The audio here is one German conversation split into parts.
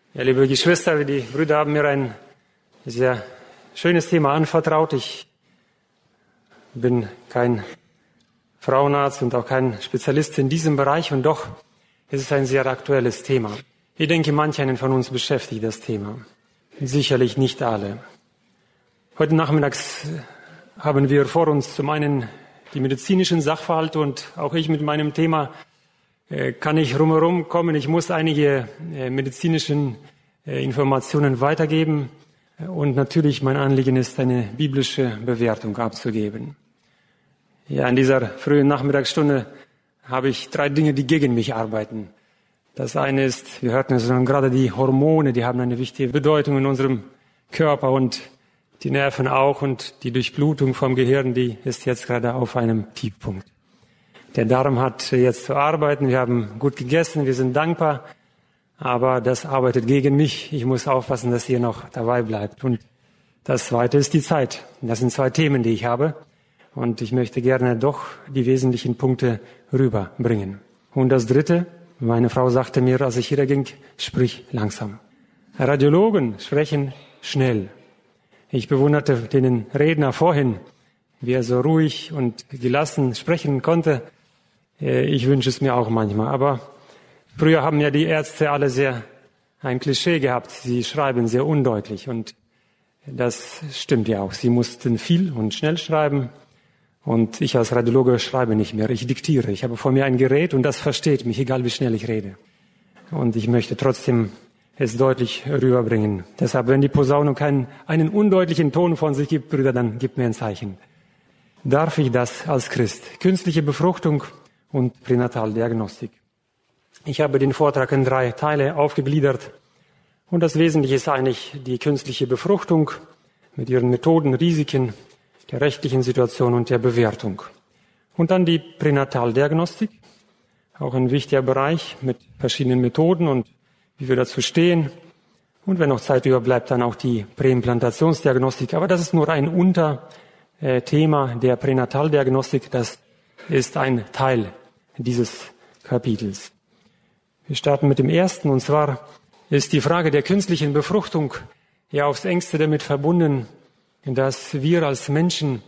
Ja, liebe Geschwister, die Brüder haben mir ein sehr schönes Thema anvertraut. Ich bin kein Frauenarzt und auch kein Spezialist in diesem Bereich, und doch ist es ein sehr aktuelles Thema. Ich denke, manch einen von uns beschäftigt das Thema. Sicherlich nicht alle. Heute nachmittags haben wir vor uns zum einen die medizinischen Sachverhalte, und auch ich mit meinem Thema kann ich rumherum kommen. Ich muss einige medizinischen Informationen weitergeben, und natürlich mein Anliegen ist, eine biblische Bewertung abzugeben. Ja, in dieser frühen Nachmittagsstunde habe ich 3 Dinge, die gegen mich arbeiten. Das eine ist, wir hörten es gerade, die Hormone, die haben eine wichtige Bedeutung in unserem Körper, und die Nerven auch, und die Durchblutung vom Gehirn, die ist jetzt gerade auf einem Tiefpunkt. Der Darm hat jetzt zu arbeiten, wir haben gut gegessen, wir sind dankbar, aber das arbeitet gegen mich. Ich muss aufpassen, dass ihr noch dabei bleibt. Und das zweite ist die Zeit. Das sind 2 Themen, die ich habe, und ich möchte gerne doch die wesentlichen Punkte rüberbringen. Und das dritte, meine Frau sagte mir, als ich hier ging, sprich langsam. Radiologen sprechen schnell. Ich bewunderte den Redner vorhin, wie er so ruhig und gelassen sprechen konnte. Ich wünsche es mir auch manchmal. Aber früher haben ja die Ärzte alle ein Klischee gehabt. Sie schreiben sehr undeutlich, und das stimmt ja auch. Sie mussten viel und schnell schreiben, und ich als Radiologe schreibe nicht mehr. Ich diktiere. Ich habe vor mir ein Gerät, und das versteht mich, egal wie schnell ich rede. Und ich möchte trotzdem es deutlich rüberbringen. Deshalb, wenn die Posaune einen undeutlichen Ton von sich gibt, Brüder, dann gib mir ein Zeichen. Darf ich das als Christ? Künstliche Befruchtung und Pränataldiagnostik. Ich habe den Vortrag in 3 Teile aufgegliedert, und das Wesentliche ist eigentlich die künstliche Befruchtung mit ihren Methoden, Risiken, der rechtlichen Situation und der Bewertung. Und dann die Pränataldiagnostik, auch ein wichtiger Bereich mit verschiedenen Methoden und wie wir dazu stehen. Und wenn noch Zeit überbleibt, dann auch die Präimplantationsdiagnostik. Aber das ist nur ein Unterthema der Pränataldiagnostik. Das ist ein Teil dieses Kapitels. Wir starten mit dem ersten, und zwar ist die Frage der künstlichen Befruchtung ja aufs Engste damit verbunden, dass wir als Menschen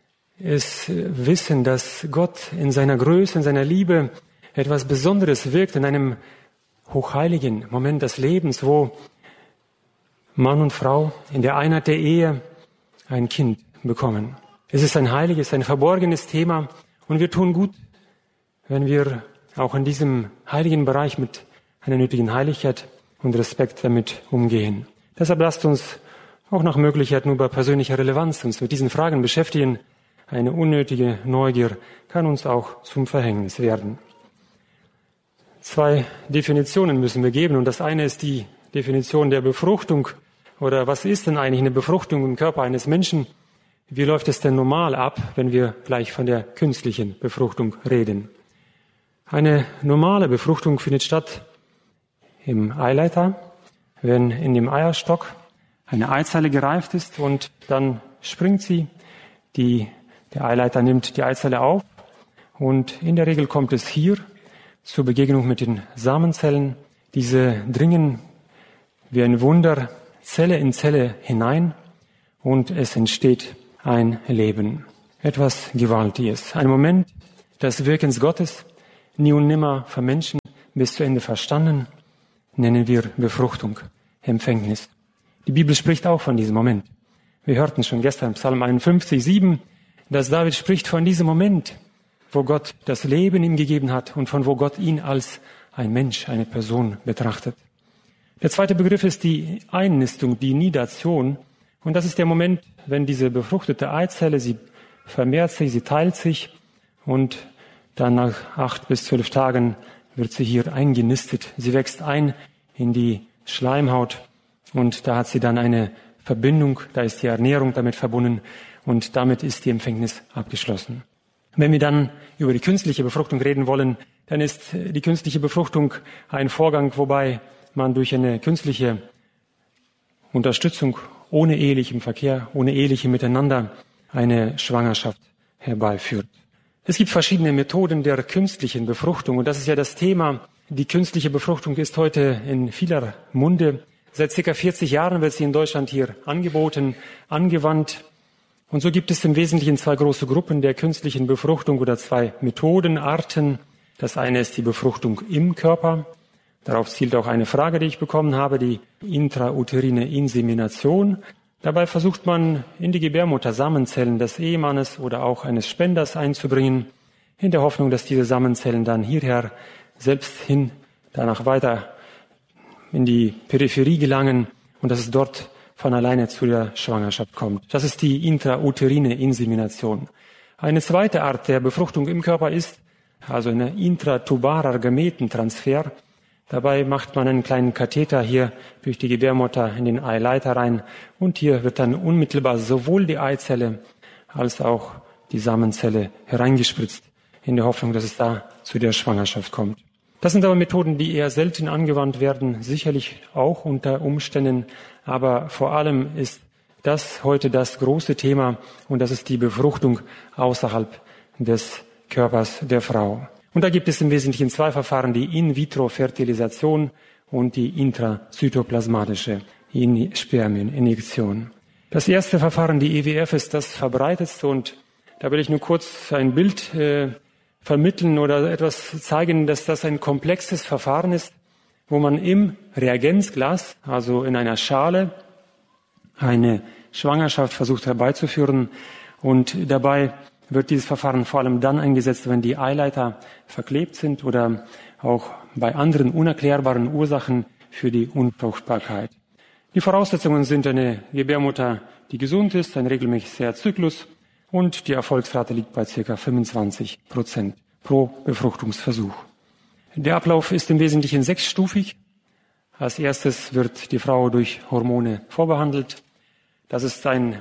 es wissen, dass Gott in seiner Größe, in seiner Liebe etwas Besonderes wirkt in einem hochheiligen Moment des Lebens, wo Mann und Frau in der Einheit der Ehe ein Kind bekommen. Es ist ein heiliges, ein verborgenes Thema, und wir tun gut, wenn wir auch in diesem heiligen Bereich mit einer nötigen Heiligkeit und Respekt damit umgehen. Deshalb lasst uns auch nach Möglichkeit nur bei persönlicher Relevanz uns mit diesen Fragen beschäftigen. Eine unnötige Neugier kann uns auch zum Verhängnis werden. 2 Definitionen müssen wir geben, und das eine ist die Definition der Befruchtung, oder was ist denn eigentlich eine Befruchtung im Körper eines Menschen? Wie läuft es denn normal ab, wenn wir gleich von der künstlichen Befruchtung reden? Eine normale Befruchtung findet statt im Eileiter, wenn in dem Eierstock eine Eizelle gereift ist, und dann springt sie. Der Eileiter nimmt die Eizelle auf, und in der Regel kommt es hier zur Begegnung mit den Samenzellen. Diese dringen wie ein Wunder Zelle in Zelle hinein, und es entsteht ein Leben. Etwas Gewaltiges. Ein Moment des Wirkens Gottes, nie und nimmer vom Menschen bis zu Ende verstanden, nennen wir Befruchtung, Empfängnis. Die Bibel spricht auch von diesem Moment. Wir hörten schon gestern Psalm 51,7, dass David spricht von diesem Moment, wo Gott das Leben ihm gegeben hat und von wo Gott ihn als ein Mensch, eine Person betrachtet. Der zweite Begriff ist die Einnistung, die Nidation. Und das ist der Moment, wenn diese befruchtete Eizelle, sie vermehrt sich, sie teilt sich, und dann nach 8 bis 12 Tagen wird sie hier eingenistet. Sie wächst ein in die Schleimhaut, und da hat sie dann eine Verbindung, da ist die Ernährung damit verbunden, und damit ist die Empfängnis abgeschlossen. Wenn wir dann über die künstliche Befruchtung reden wollen, dann ist die künstliche Befruchtung ein Vorgang, wobei man durch eine künstliche Unterstützung ohne ehelichem Verkehr, ohne ehelichem Miteinander eine Schwangerschaft herbeiführt. Es gibt verschiedene Methoden der künstlichen Befruchtung, und das ist ja das Thema. Die künstliche Befruchtung ist heute in vieler Munde. Seit ca. 40 Jahren wird sie in Deutschland hier angeboten, angewandt. Und so gibt es im Wesentlichen zwei große Gruppen der künstlichen Befruchtung oder zwei Methodenarten. Das eine ist die Befruchtung im Körper. Darauf zielt auch eine Frage, die ich bekommen habe, die intrauterine Insemination. Dabei versucht man, in die Gebärmutter Samenzellen des Ehemannes oder auch eines Spenders einzubringen, in der Hoffnung, dass diese Samenzellen dann hierher selbst hin, danach weiter in die Peripherie gelangen und dass es dort von alleine zu der Schwangerschaft kommt. Das ist die intrauterine Insemination. Eine zweite Art der Befruchtung im Körper ist also ein intratubarer Gametentransfer. Dabei macht man einen kleinen Katheter hier durch die Gebärmutter in den Eileiter rein und hier wird dann unmittelbar sowohl die Eizelle als auch die Samenzelle hereingespritzt, in der Hoffnung, dass es da zu der Schwangerschaft kommt. Das sind aber Methoden, die eher selten angewandt werden, sicherlich auch unter Umständen, aber vor allem ist das heute das große Thema und das ist die Befruchtung außerhalb des Körpers der Frau. Und da gibt es im Wesentlichen zwei Verfahren, die In-vitro-Fertilisation und die intrazytoplasmatische Spermieninjektion. Das erste Verfahren, die IWF, ist das verbreitetste und da will ich nur kurz ein Bild vermitteln oder etwas zeigen, dass das ein komplexes Verfahren ist, wo man im Reagenzglas, also in einer Schale, eine Schwangerschaft versucht herbeizuführen und dabei wird dieses Verfahren vor allem dann eingesetzt, wenn die Eileiter verklebt sind oder auch bei anderen unerklärbaren Ursachen für die Unfruchtbarkeit. Die Voraussetzungen sind eine Gebärmutter, die gesund ist, ein regelmäßiger Zyklus und die Erfolgsrate liegt bei ca. 25% pro Befruchtungsversuch. Der Ablauf ist im Wesentlichen 6-stufig. Als erstes wird die Frau durch Hormone vorbehandelt. Das ist ein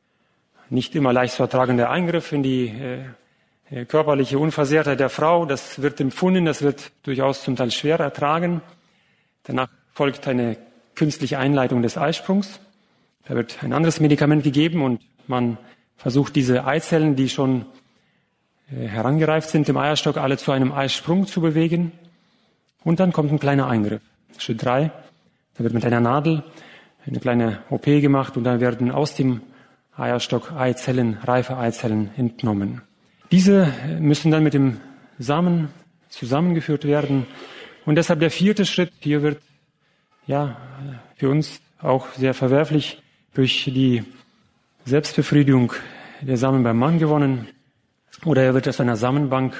nicht immer leicht zu ertragender Eingriff in die körperliche Unversehrtheit der Frau. Das wird empfunden, das wird durchaus zum Teil schwer ertragen. Danach folgt eine künstliche Einleitung des Eisprungs. Da wird ein anderes Medikament gegeben und man versucht, diese Eizellen, die schon herangereift sind im Eierstock, alle zu einem Eisprung zu bewegen. Und dann kommt ein kleiner Eingriff. Schritt 3, da wird mit einer Nadel eine kleine OP gemacht und dann werden aus dem Eierstock Eizellen, reife Eizellen entnommen. Diese müssen dann mit dem Samen zusammengeführt werden. Und deshalb der vierte Schritt, hier wird ja für uns auch sehr verwerflich durch die Selbstbefriedigung der Samen beim Mann gewonnen. Oder er wird aus einer Samenbank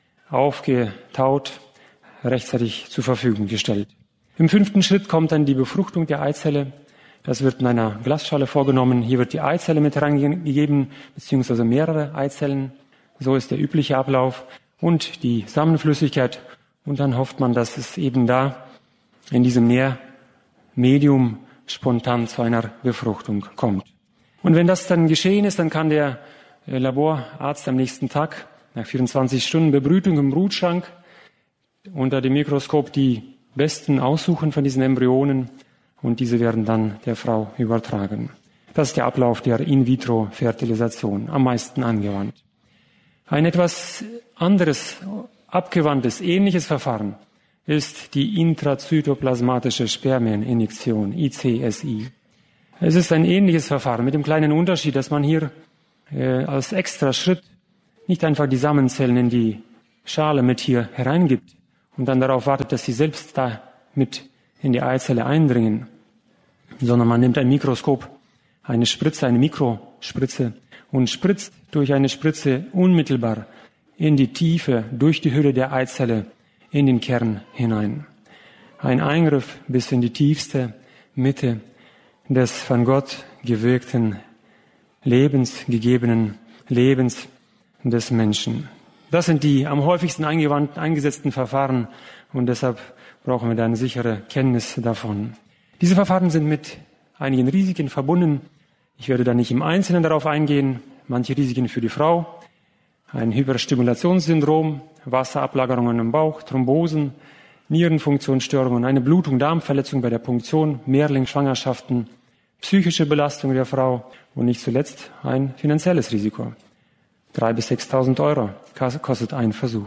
aufgetaut, rechtzeitig zur Verfügung gestellt. Im 5. Schritt kommt dann die Befruchtung der Eizelle. Das wird in einer Glasschale vorgenommen. Hier wird die Eizelle mit reingegeben, beziehungsweise mehrere Eizellen. So ist der übliche Ablauf. Und die Samenflüssigkeit. Und dann hofft man, dass es eben da in diesem Nährmedium spontan zu einer Befruchtung kommt. Und wenn das dann geschehen ist, dann kann der Laborarzt am nächsten Tag, nach 24 Stunden Bebrütung im Brutschrank, unter dem Mikroskop die besten aussuchen von diesen Embryonen und diese werden dann der Frau übertragen. Das ist der Ablauf der In-vitro-Fertilisation, am meisten angewandt. Ein etwas anderes, abgewandtes, ähnliches Verfahren ist die intrazytoplasmatische Spermieninjektion, ICSI. Es ist ein ähnliches Verfahren mit dem kleinen Unterschied, dass man hier als extra Schritt nicht einfach die Samenzellen in die Schale mit hier hereingibt und dann darauf wartet, dass sie selbst da mit in die Eizelle eindringen, sondern man nimmt ein Mikroskop, eine Spritze, eine Mikrospritze und spritzt durch eine Spritze unmittelbar in die Tiefe, durch die Hülle der Eizelle, in den Kern hinein. Ein Eingriff bis in die tiefste Mitte des von Gott gewirkten lebensgegebenen Lebens des Menschen. Das sind die am häufigsten eingesetzten Verfahren und deshalb brauchen wir da eine sichere Kenntnis davon. Diese Verfahren sind mit einigen Risiken verbunden. Ich werde da nicht im Einzelnen darauf eingehen. Manche Risiken für die Frau, ein Hyperstimulationssyndrom, Wasserablagerungen im Bauch, Thrombosen, Nierenfunktionsstörungen, eine Blutung, Darmverletzung bei der Punktion, Mehrlingsschwangerschaften, psychische Belastung der Frau und nicht zuletzt ein finanzielles Risiko. 3.000 bis 6.000 Euro kostet ein Versuch.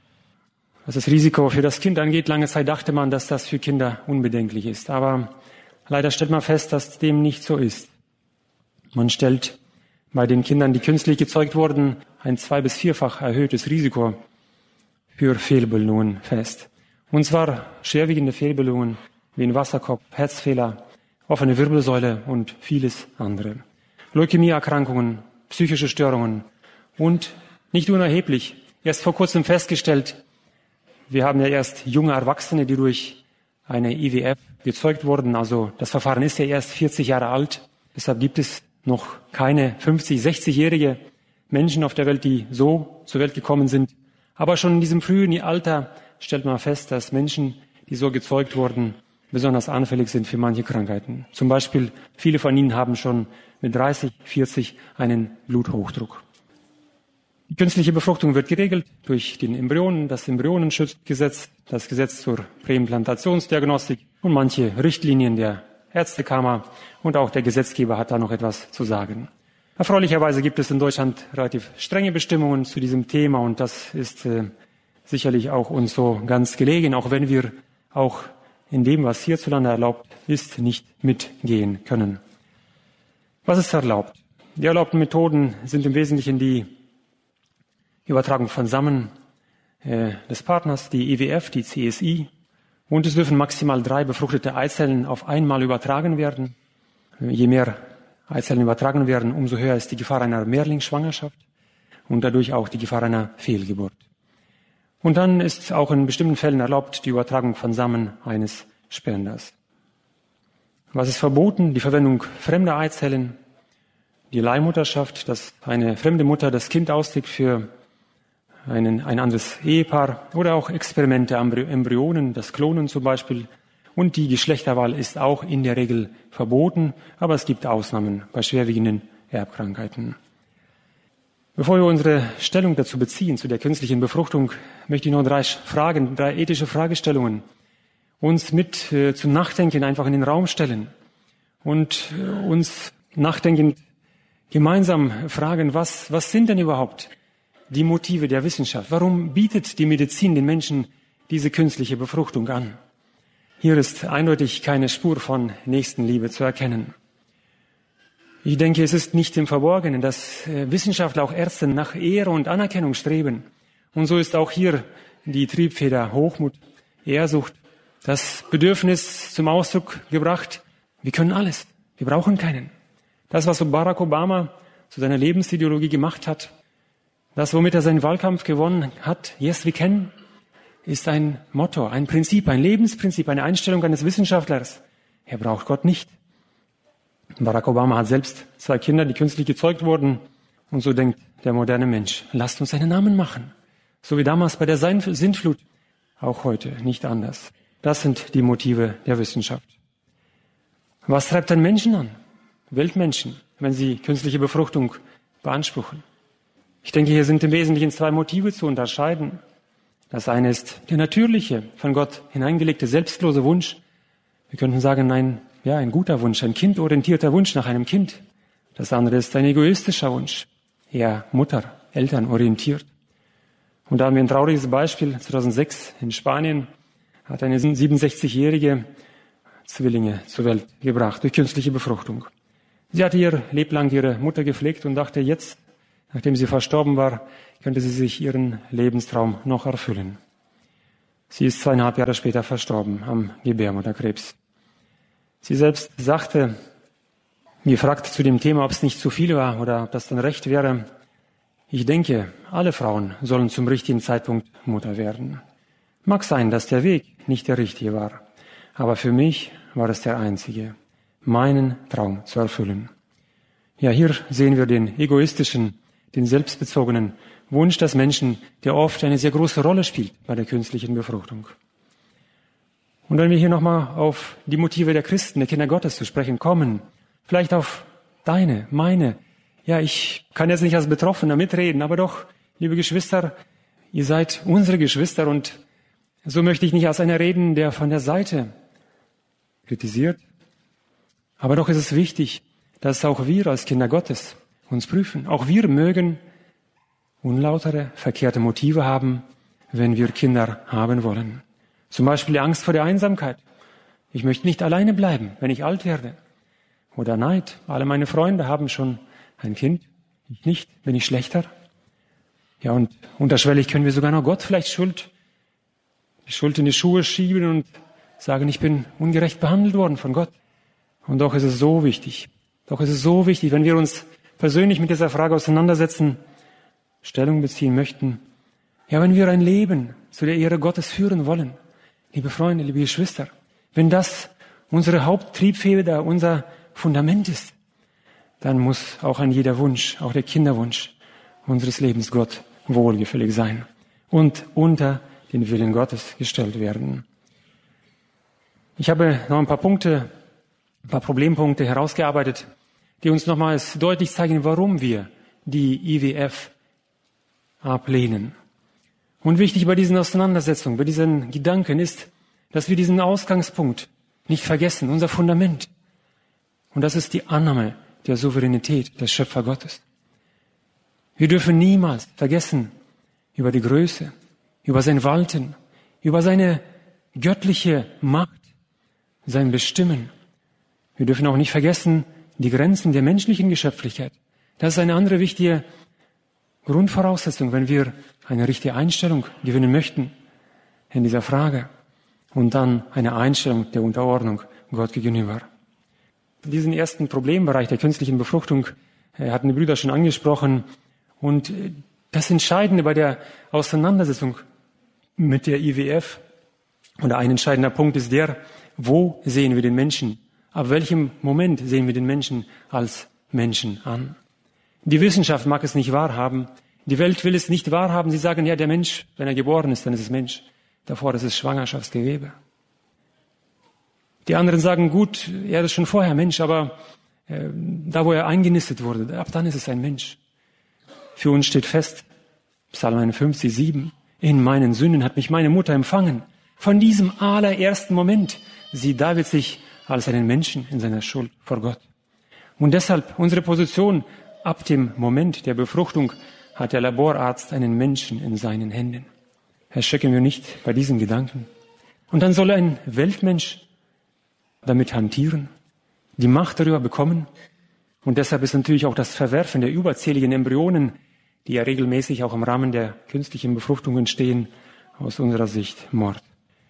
Was das Risiko für das Kind angeht, lange Zeit dachte man, dass das für Kinder unbedenklich ist. Aber Leider stellt man fest, dass dem nicht so ist. Man stellt bei den Kindern, die künstlich gezeugt wurden, ein 2- bis 4-fach erhöhtes Risiko für Fehlbildungen fest. Und zwar schwerwiegende Fehlbildungen wie ein Wasserkopf, Herzfehler, offene Wirbelsäule und vieles andere. Leukämieerkrankungen, psychische Störungen und nicht unerheblich, erst vor kurzem festgestellt, wir haben ja erst junge Erwachsene, die durch eine IWF gezeugt wurden. Also das Verfahren ist ja erst 40 Jahre alt. Deshalb gibt es noch keine 50-, 60-jährige Menschen auf der Welt, die so zur Welt gekommen sind. Aber schon in diesem frühen Alter stellt man fest, dass Menschen, die so gezeugt wurden, besonders anfällig sind für manche Krankheiten. Zum Beispiel, viele von ihnen haben schon mit 30, 40 einen Bluthochdruck. Die künstliche Befruchtung wird geregelt durch den Embryonen, das Embryonenschutzgesetz, das Gesetz zur Präimplantationsdiagnostik und manche Richtlinien der Ärztekammer, und auch der Gesetzgeber hat da noch etwas zu sagen. Erfreulicherweise gibt es in Deutschland relativ strenge Bestimmungen zu diesem Thema, und das ist sicherlich auch uns so ganz gelegen, auch wenn wir auch in dem, was hierzulande erlaubt ist, nicht mitgehen können. Was ist erlaubt? Die erlaubten Methoden sind im Wesentlichen die Übertragung von Samen des Partners, die IWF, die CSI, und es dürfen maximal 3 befruchtete Eizellen auf einmal übertragen werden. Je mehr Eizellen übertragen werden, umso höher ist die Gefahr einer Mehrlingsschwangerschaft und dadurch auch die Gefahr einer Fehlgeburt. Und dann ist auch in bestimmten Fällen erlaubt die Übertragung von Samen eines Spenders. Was ist verboten? Die Verwendung fremder Eizellen, die Leihmutterschaft, dass eine fremde Mutter das Kind austrägt für ein anderes Ehepaar, oder auch Experimente am Embryonen, das Klonen zum Beispiel. Und die Geschlechterwahl ist auch in der Regel verboten, aber es gibt Ausnahmen bei schwerwiegenden Erbkrankheiten. Bevor wir unsere Stellung dazu beziehen, zu der künstlichen Befruchtung, möchte ich noch 3 ethische Fragestellungen uns mit zum Nachdenken einfach in den Raum stellen und uns nachdenkend gemeinsam fragen, was sind denn überhaupt die Motive der Wissenschaft? Warum bietet die Medizin den Menschen diese künstliche Befruchtung an? Hier ist eindeutig keine Spur von Nächstenliebe zu erkennen. Ich denke, es ist nicht im Verborgenen, dass Wissenschaftler, auch Ärzte, nach Ehre und Anerkennung streben. Und so ist auch hier die Triebfeder Hochmut, Ehrsucht, das Bedürfnis zum Ausdruck gebracht, wir können alles, wir brauchen keinen. Das, was Barack Obama zu seiner Lebensideologie gemacht hat, das, womit er seinen Wahlkampf gewonnen hat, Yes, we can, ist ein Motto, ein Prinzip, ein Lebensprinzip, eine Einstellung eines Wissenschaftlers. Er braucht Gott nicht. Barack Obama hat selbst 2 Kinder, die künstlich gezeugt wurden. Und so denkt der moderne Mensch, lasst uns einen Namen machen. So wie damals bei der Sintflut, auch heute nicht anders. Das sind die Motive der Wissenschaft. Was treibt denn Menschen an, Weltmenschen, wenn sie künstliche Befruchtung beanspruchen? Ich denke, hier sind im Wesentlichen 2 Motive zu unterscheiden. Das eine ist der natürliche, von Gott hineingelegte, selbstlose Wunsch. Wir könnten sagen, ein guter Wunsch, ein kindorientierter Wunsch nach einem Kind. Das andere ist ein egoistischer Wunsch, eher Mutter, Eltern orientiert. Und da haben wir ein trauriges Beispiel. 2006 in Spanien hat eine 67-jährige Zwillinge zur Welt gebracht durch künstliche Befruchtung. Sie hatte ihr Leben lang ihre Mutter gepflegt und dachte, jetzt, nachdem sie verstorben war, könnte sie sich ihren Lebenstraum noch erfüllen. Sie ist 2,5 Jahre später verstorben am Gebärmutterkrebs. Sie selbst sagte, gefragt zu dem Thema, ob es nicht zu viel war oder ob das dann recht wäre, ich denke, alle Frauen sollen zum richtigen Zeitpunkt Mutter werden. Mag sein, dass der Weg nicht der richtige war, aber für mich war es der einzige, meinen Traum zu erfüllen. Ja, hier sehen wir den egoistischen, den selbstbezogenen Wunsch des Menschen, der oft eine sehr große Rolle spielt bei der künstlichen Befruchtung. Und wenn wir hier nochmal auf die Motive der Christen, der Kinder Gottes zu sprechen kommen, vielleicht auf deine, meine, ja, ich kann jetzt nicht als Betroffener mitreden, aber doch, liebe Geschwister, ihr seid unsere Geschwister, und so möchte ich nicht als einer reden, der von der Seite kritisiert. Aber doch ist es wichtig, dass auch wir als Kinder Gottes uns prüfen. Auch wir mögen unlautere, verkehrte Motive haben, wenn wir Kinder haben wollen. Zum Beispiel die Angst vor der Einsamkeit. Ich möchte nicht alleine bleiben, wenn ich alt werde. Oder Neid. Alle meine Freunde haben schon ein Kind. Ich nicht. Bin ich schlechter? Ja, und unterschwellig können wir sogar noch Gott vielleicht die Schuld in die Schuhe schieben und sagen, ich bin ungerecht behandelt worden von Gott. Und doch ist es so wichtig. Wenn wir uns persönlich mit dieser Frage auseinandersetzen, Stellung beziehen möchten, ja, wenn wir ein Leben zu der Ehre Gottes führen wollen, liebe Freunde, liebe Geschwister, wenn das unsere Haupttriebfeder, unser Fundament ist, dann muss auch ein jeder Wunsch, auch der Kinderwunsch unseres Lebens Gott wohlgefällig sein und unter den Willen Gottes gestellt werden. Ich habe noch ein paar Problempunkte herausgearbeitet, die uns nochmals deutlich zeigen, warum wir die IWF ablehnen. Und wichtig bei diesen Auseinandersetzungen, bei diesen Gedanken ist, dass wir diesen Ausgangspunkt nicht vergessen, unser Fundament. Und das ist die Annahme der Souveränität des Schöpfer Gottes. Wir dürfen niemals vergessen über die Größe, über sein Walten, über seine göttliche Macht, sein Bestimmen. Wir dürfen auch nicht vergessen die Grenzen der menschlichen Geschöpflichkeit. Das ist eine andere wichtige Grundvoraussetzung, wenn wir eine richtige Einstellung gewinnen möchten in dieser Frage und dann eine Einstellung der Unterordnung Gott gegenüber. Diesen ersten Problembereich der künstlichen Befruchtung hatten die Brüder schon angesprochen. Und das Entscheidende bei der Auseinandersetzung mit der IWF oder ein entscheidender Punkt ist der, wo sehen wir den Menschen? Ab welchem Moment sehen wir den Menschen als Menschen an? Die Wissenschaft mag es nicht wahrhaben. Die Welt will es nicht wahrhaben. Sie sagen, ja, der Mensch, wenn er geboren ist, dann ist es Mensch. Davor ist es Schwangerschaftsgewebe. Die anderen sagen, gut, er ist schon vorher Mensch, aber da, wo er eingenistet wurde, ab dann ist es ein Mensch. Für uns steht fest, Psalm 51, 7, in meinen Sünden hat mich meine Mutter empfangen. Von diesem allerersten Moment sieht David sich als einen Menschen in seiner Schuld vor Gott. Und deshalb unsere Position, ab dem Moment der Befruchtung hat der Laborarzt einen Menschen in seinen Händen. Erschrecken wir nicht bei diesen Gedanken. Und dann soll ein Weltmensch damit hantieren, die Macht darüber bekommen. Und deshalb ist natürlich auch das Verwerfen der überzähligen Embryonen, die ja regelmäßig auch im Rahmen der künstlichen Befruchtung entstehen, aus unserer Sicht Mord.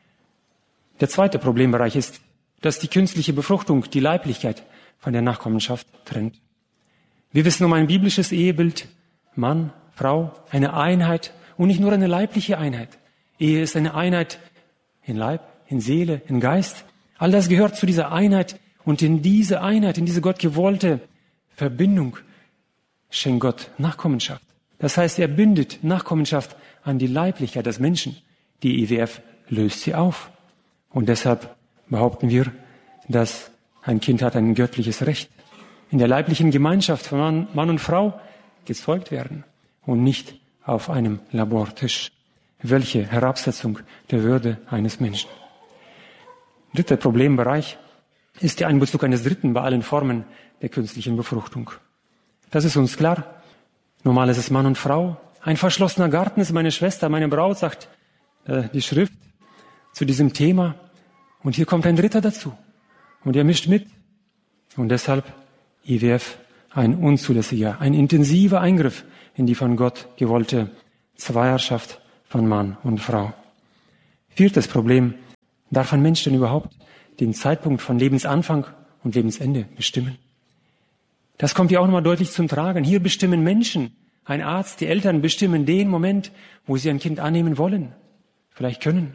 Der zweite Problembereich ist, dass die künstliche Befruchtung die Leiblichkeit von der Nachkommenschaft trennt. Wir wissen um ein biblisches Ehebild, Mann, Frau, eine Einheit und nicht nur eine leibliche Einheit. Ehe ist eine Einheit in Leib, in Seele, in Geist. All das gehört zu dieser Einheit und in diese Einheit, in diese Gott gewollte Verbindung schenkt Gott Nachkommenschaft. Das heißt, er bindet Nachkommenschaft an die Leiblichkeit des Menschen. Die IWF löst sie auf. Und deshalb behaupten wir, dass ein Kind hat ein göttliches Recht, in der leiblichen Gemeinschaft von Mann und Frau gezeugt werden und nicht auf einem Labortisch. Welche Herabsetzung der Würde eines Menschen. Dritter Problembereich ist der Einbezug eines Dritten bei allen Formen der künstlichen Befruchtung. Das ist uns klar. Normal ist es Mann und Frau. Ein verschlossener Garten ist meine Schwester, meine Braut, sagt die Schrift zu diesem Thema. Und hier kommt ein Dritter dazu. Und er mischt mit. Und deshalb IWF ein unzulässiger, ein intensiver Eingriff in die von Gott gewollte Zweierschaft von Mann und Frau. Viertes Problem. Darf ein Mensch denn überhaupt den Zeitpunkt von Lebensanfang und Lebensende bestimmen? Das kommt ja auch nochmal deutlich zum Tragen. Hier bestimmen Menschen, ein Arzt, die Eltern bestimmen den Moment, wo sie ein Kind annehmen wollen, vielleicht können.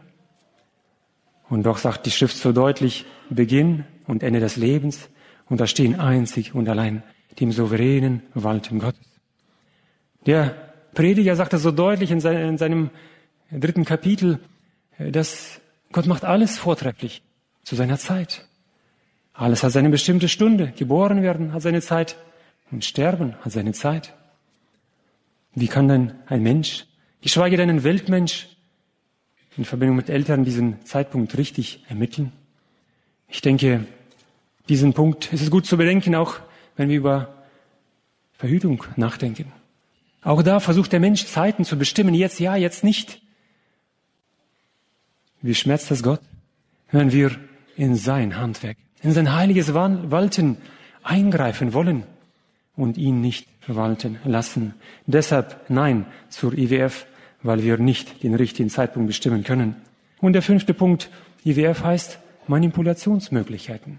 Und doch sagt die Schrift so deutlich, Beginn und Ende des Lebens unterstehen einzig und allein dem souveränen Walten Gottes. Der Prediger sagt das so deutlich in seinem 3. Kapitel, dass Gott macht alles vortrefflich zu seiner Zeit. Alles hat seine bestimmte Stunde. Geboren werden hat seine Zeit und sterben hat seine Zeit. Wie kann denn ein Mensch, geschweige denn ein Weltmensch, in Verbindung mit Eltern diesen Zeitpunkt richtig ermitteln? Ich denke, diesen Punkt ist es gut zu bedenken, auch wenn wir über Verhütung nachdenken. Auch da versucht der Mensch Zeiten zu bestimmen, jetzt ja, jetzt nicht. Wie schmerzt das Gott, wenn wir in sein Handwerk, in sein heiliges Walten eingreifen wollen und ihn nicht walten lassen. Deshalb Nein zur IWF, weil wir nicht den richtigen Zeitpunkt bestimmen können. Und der 5. Punkt, IWF heißt Manipulationsmöglichkeiten.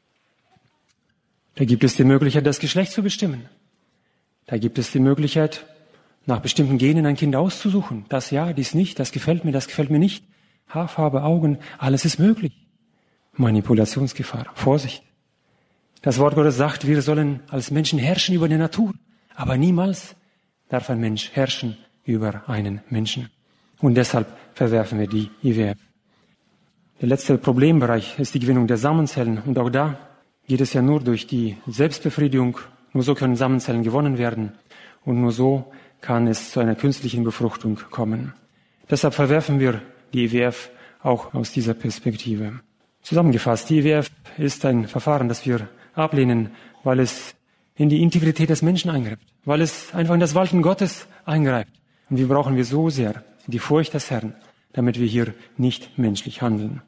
Da gibt es die Möglichkeit, das Geschlecht zu bestimmen. Da gibt es die Möglichkeit, nach bestimmten Genen ein Kind auszusuchen. Das ja, dies nicht, das gefällt mir nicht. Haarfarbe, Augen, alles ist möglich. Manipulationsgefahr, Vorsicht. Das Wort Gottes sagt, wir sollen als Menschen herrschen über die Natur. Aber niemals darf ein Mensch herrschen über einen Menschen. Und deshalb verwerfen wir die IWF. Der letzte Problembereich ist die Gewinnung der Samenzellen. Und auch da geht es ja nur durch die Selbstbefriedigung. Nur so können Samenzellen gewonnen werden. Und nur so kann es zu einer künstlichen Befruchtung kommen. Deshalb verwerfen wir die IWF auch aus dieser Perspektive. Zusammengefasst, die IWF ist ein Verfahren, das wir ablehnen, weil es in die Integrität des Menschen eingreift, weil es einfach in das Walten Gottes eingreift. Und wir brauchen so sehr die Furcht des Herrn, damit wir hier nicht menschlich handeln.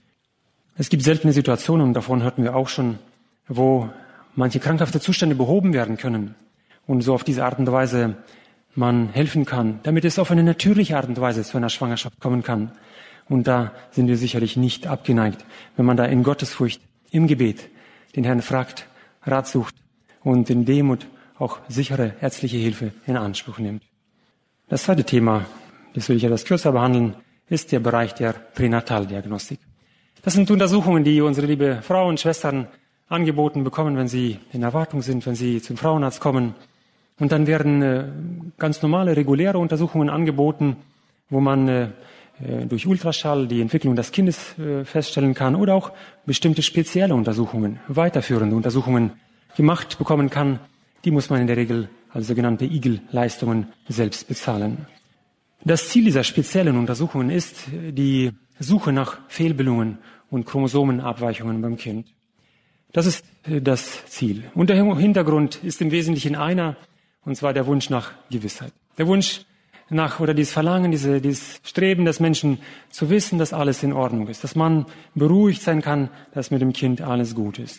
Es gibt seltene Situationen, und davon hörten wir auch schon, wo manche krankhafte Zustände behoben werden können und so auf diese Art und Weise man helfen kann, damit es auf eine natürliche Art und Weise zu einer Schwangerschaft kommen kann. Und da sind wir sicherlich nicht abgeneigt, wenn man da in Gottesfurcht, im Gebet den Herrn fragt, Rat sucht und in Demut auch sichere ärztliche Hilfe in Anspruch nimmt. Das zweite Thema, das will ich etwas kürzer behandeln, ist der Bereich der Pränataldiagnostik. Das sind Untersuchungen, die unsere liebe Frauen und Schwestern angeboten bekommen, wenn sie in Erwartung sind, wenn sie zum Frauenarzt kommen. Und dann werden ganz normale, reguläre Untersuchungen angeboten, wo man durch Ultraschall die Entwicklung des Kindes feststellen kann oder auch bestimmte spezielle Untersuchungen, weiterführende Untersuchungen gemacht bekommen kann. Die muss man in der Regel als sogenannte IGL-Leistungen selbst bezahlen. Das Ziel dieser speziellen Untersuchungen ist die Suche nach Fehlbildungen und Chromosomenabweichungen beim Kind. Das ist das Ziel. Und der Hintergrund ist im Wesentlichen einer, und zwar der Wunsch nach Gewissheit. Der Wunsch nach, oder dieses Verlangen, dieses Streben des Menschen zu wissen, dass alles in Ordnung ist, dass man beruhigt sein kann, dass mit dem Kind alles gut ist.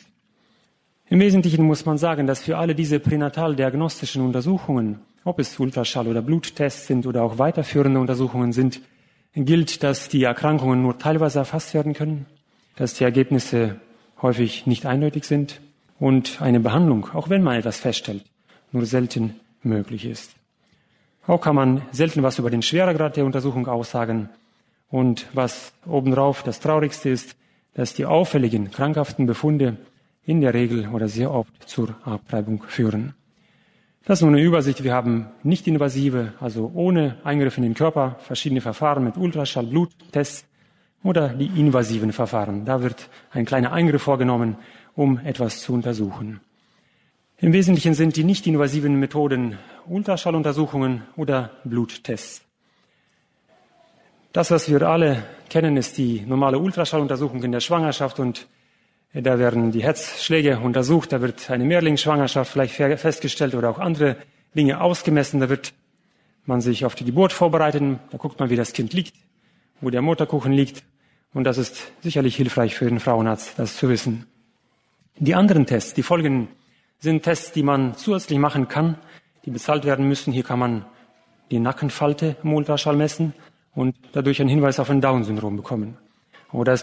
Im Wesentlichen muss man sagen, dass für alle diese pränataldiagnostischen Untersuchungen, ob es Ultraschall oder Bluttests sind oder auch weiterführende Untersuchungen sind, gilt, dass die Erkrankungen nur teilweise erfasst werden können, dass die Ergebnisse häufig nicht eindeutig sind und eine Behandlung, auch wenn man etwas feststellt, nur selten möglich ist. Auch kann man selten was über den Schweregrad der Untersuchung aussagen. Und was obendrauf das Traurigste ist, dass die auffälligen, krankhaften Befunde in der Regel oder sehr oft zur Abtreibung führen. Das ist nur eine Übersicht. Wir haben nicht invasive, also ohne Eingriff in den Körper, verschiedene Verfahren mit Ultraschall, Bluttests oder die invasiven Verfahren. Da wird ein kleiner Eingriff vorgenommen, um etwas zu untersuchen. Im Wesentlichen sind die nicht-invasiven Methoden Ultraschalluntersuchungen oder Bluttests. Das, was wir alle kennen, ist die normale Ultraschalluntersuchung in der Schwangerschaft, und da werden die Herzschläge untersucht, da wird eine Mehrlingsschwangerschaft vielleicht festgestellt oder auch andere Dinge ausgemessen, da wird man sich auf die Geburt vorbereiten, da guckt man, wie das Kind liegt, wo der Mutterkuchen liegt, und das ist sicherlich hilfreich für den Frauenarzt, das zu wissen. Die anderen Tests, die folgenden, sind Tests, die man zusätzlich machen kann, die bezahlt werden müssen. Hier kann man die Nackenfalte im Ultraschall messen und dadurch einen Hinweis auf ein Down-Syndrom bekommen. Oder